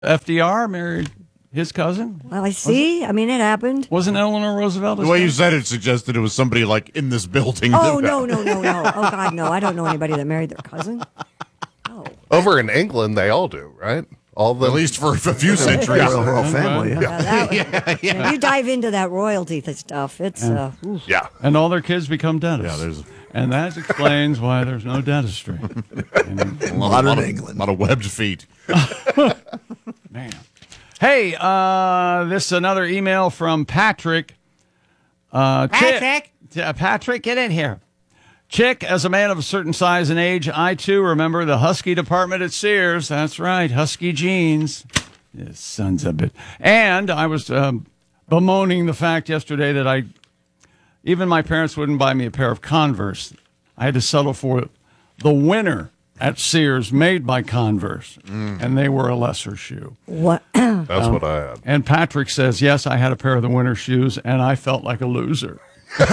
FDR married his cousin? Well, I see. I mean, it happened. Wasn't Eleanor Roosevelt? The way you said it suggested it was somebody like in this building. Oh, no. Oh, God, no. I don't know anybody that married their cousin. Oh. Over in England, they all do, right? At least for a few centuries. The royal family, You dive into that royalty stuff. It's, yeah. And all their kids become dentists. Yeah, and that explains why there's no dentistry. A lot of webbed feet. Man. Hey, this is another email from Patrick. Patrick, get in here. Chick, as a man of a certain size and age, I too remember the Husky department at Sears. That's right, Husky jeans. Yes, sons of it. And I was bemoaning the fact yesterday that even my parents wouldn't buy me a pair of Converse. I had to settle for the winner at Sears made by Converse, and they were a lesser shoe. What? That's what I had. And Patrick says, yes, I had a pair of the winter shoes, and I felt like a loser.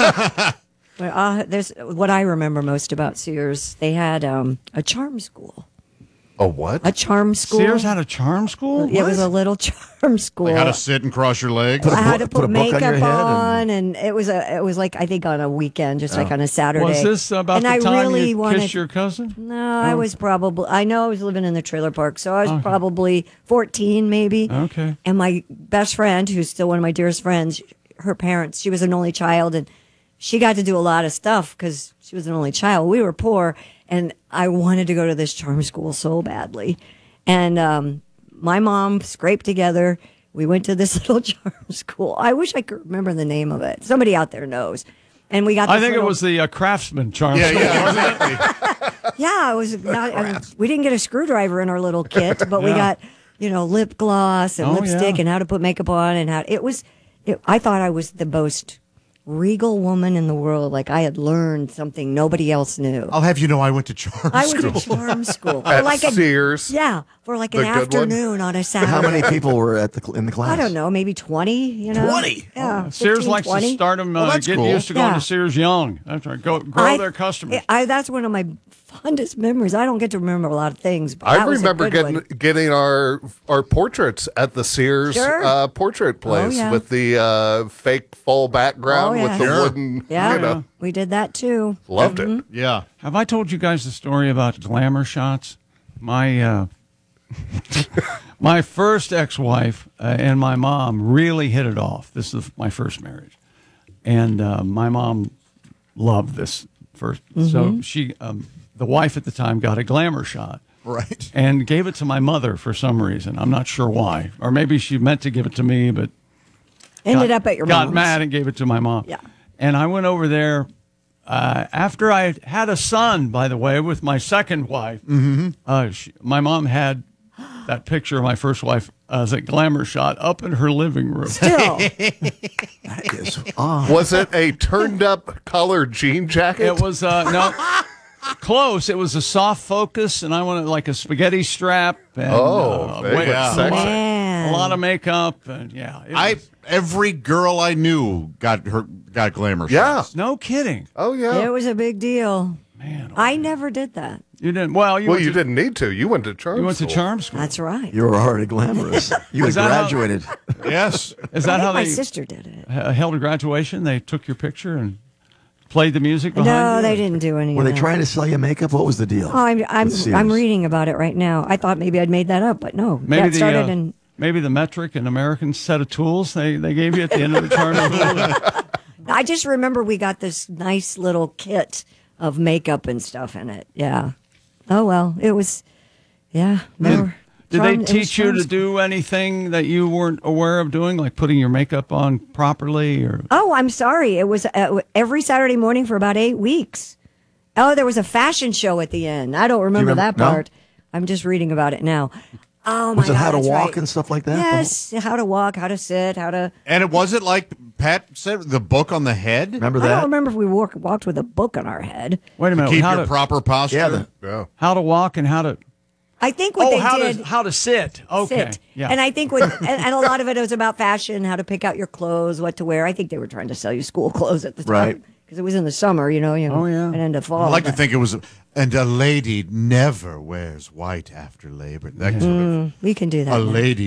Well, there's what I remember most about Sears. They had a charm school. A what? A charm school. Sears had a charm school? It was a little charm school. Like how to sit and cross your legs. I had to put a book on your makeup head on, and it was like I think on a weekend, just like on a Saturday. Was this about the time you kissed your cousin? No, I was probably. I know I was living in the trailer park, so I was probably 14, maybe. Okay. And my best friend, who's still one of my dearest friends, her parents, she was an only child, and she got to do a lot of stuff because she was an only child. We were poor, and I wanted to go to this charm school so badly. And my mom scraped together. We went to this little charm school. I wish I could remember the name of it. Somebody out there knows. And we got. I think it was the Craftsman charm school. Yeah, it was. We didn't get a screwdriver in our little kit, but we got lip gloss and lipstick and how to put makeup on and how it was. I thought I was the most regal woman in the world. Like I had learned something nobody else knew. I'll have you know I went to charm school. I went to charm school. At like Sears. For like an afternoon on a Saturday. How many people were in the class? I don't know, maybe 20, 20? Yeah. 15, Sears likes 20. to start them getting used to going to Sears young. That's right. Grow their customers. That's one of my fondest memories. I don't get to remember a lot of things, but I remember getting our portraits at the Sears portrait place with the fake full background with the wooden. Yeah, we did that too. Loved it. Yeah. Have I told you guys the story about glamour shots? My my first ex-wife and my mom really hit it off. This is my first marriage, and my mom loved this first. So she, the wife at the time, got a glamour shot, right, and gave it to my mother for some reason. I'm not sure why, or maybe she meant to give it to me, but ended up at your mom's. Got mad and gave it to my mom. Yeah, and I went over there. After I had a son, by the way, with my second wife, my mom had that picture of my first wife as a glamour shot up in her living room. Still. That is odd. Was it a turned up colored jean jacket? It was, no, close. It was a soft focus, and I wanted like a spaghetti strap. And, sexy. Man. A lot of makeup, and every girl I knew got glamour shots. No kidding. Oh, yeah. It was a big deal. Man, I never did that. You didn't. Well, you didn't need to. You went to charm school. You went to charm school. That's right. You were already glamorous. You had graduated. Yes. Is that how my they sister did it? Held a graduation? They took your picture and played the music behind you? No, they didn't do any Were of they that. trying to sell you makeup? What was the deal? Oh, I'm reading about it right now. I thought maybe I'd made that up, but no. Maybe that started in. Maybe the metric and American set of tools they gave you at the end of the charm school. I just remember we got this nice little kit of makeup and stuff in it. Yeah. Oh, well, it was, Did they teach you to do anything that you weren't aware of doing, like putting your makeup on properly? Or Oh, I'm sorry. It was every Saturday morning for about 8 weeks. Oh, there was a fashion show at the end. I don't remember that part. I'm just reading about it now. Oh, my Was it God, how to that's walk right. and stuff like that? Yes, how to walk, how to sit, how to... And it wasn't like Pat said, the book on the head? Remember I don't that? remember if we walked with a book on our head. wait a minute, Keep your proper posture? how to walk and how to... I think what they did... how to sit. Okay. Sit. Yeah. And I think and a lot of it was about fashion, how to pick out your clothes, what to wear. I think they were trying to sell you school clothes at the time. Right. because it was in the summer, Oh, yeah. and into fall. I like to but- think it was, and a lady never wears white after Labor. That sort of, we can do that. a now. lady